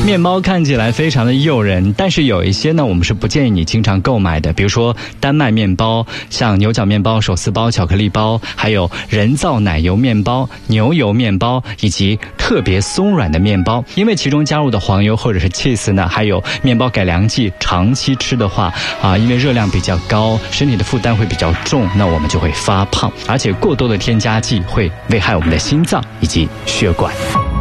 面包看起来非常的诱人，但是有一些呢，我们是不建议你经常购买的，比如说丹麦面包、像牛角面包、手撕包、巧克力包，还有人造奶油面包、牛油面包，以及特别松软的面包，因为其中加入的黄油或者是 cheese 呢，还有面包改良剂，长期吃的话因为热量比较高，身体的负担会比较重，那我们就会发胖，而且过多的添加剂会危害我们的心脏以及血管。